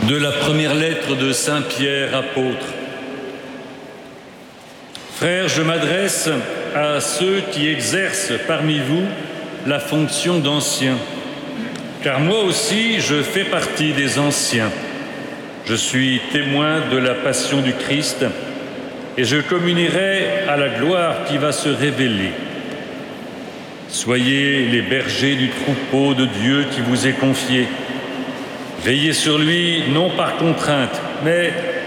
De la première lettre de Saint Pierre, apôtre. Frères, je m'adresse à ceux qui exercent parmi vous la fonction d'anciens, car moi aussi je fais partie des anciens. Je suis témoin de la passion du Christ et je communierai à la gloire qui va se révéler. Soyez les bergers du troupeau de Dieu qui vous est confié. Veillez sur lui, non par contrainte, mais